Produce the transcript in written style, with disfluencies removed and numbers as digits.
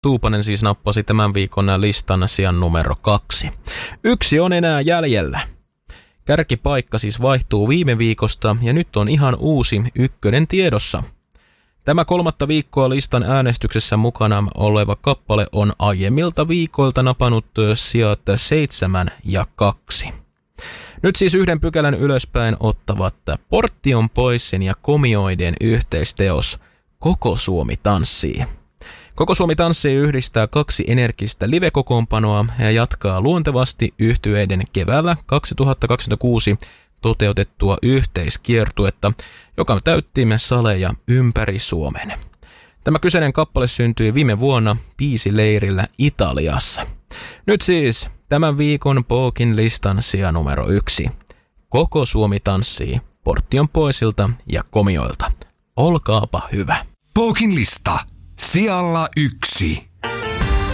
Tuupanen siis nappasi tämän viikon listan sijan numero 2. 1 on enää jäljellä. Kärkipaikka siis vaihtuu viime viikosta ja nyt on ihan uusi 1 tiedossa. Tämä 3. viikkoa listan äänestyksessä mukana oleva kappale on aiemmilta viikoilta napannut sijat 7 ja 2. Nyt siis 1 pykälän ylöspäin ottavat Portion Boysin ja Komioiden yhteisteos Koko Suomi tanssii. Koko Suomi tanssii yhdistää 2 energistä live-kokoonpanoa ja jatkaa luontevasti yhtyeiden keväällä 2026 toteutettua yhteiskiertuetta, joka täytti saleja ympäri Suomen. Tämä kyseinen kappale syntyi viime vuonna biisileirillä Italiassa. Nyt siis tämän viikon Pookin listan sija numero 1. Koko Suomi tanssii Portion Boysilta ja Komioilta. Olkaapa hyvä. Pookin lista sijalla 1.